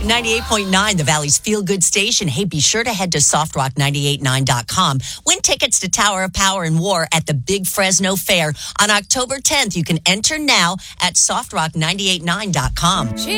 98.9, the Valley's feel-good station. Hey, be sure to head to softrock989.com. Win tickets to Tower of Power and War at the Big Fresno Fair on October 10th. You can enter now at softrock989.com.